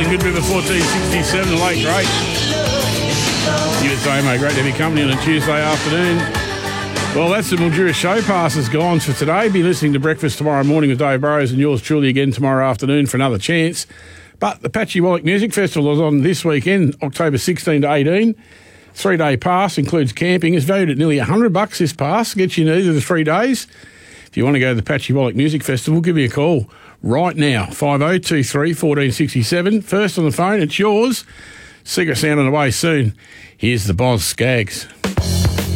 Good River 1467, the late great. USA, mate, great to have your company on a Tuesday afternoon. Well, that's the Mildura show passes gone for today. Be listening to Breakfast tomorrow morning with Dave Burrows and yours truly again tomorrow afternoon for another chance. But the Patchy Wallach Music Festival is on this weekend, October 16 to 18. 3-day pass, includes camping. It's valued at nearly $100 this pass. Gets you in either of the 3 days. If you want to go to the Patchy Wallach Music Festival, give me a call right now, 5023 1467. First on the phone, it's yours. Secret sound on the way soon. Here's the Boz Skaggs.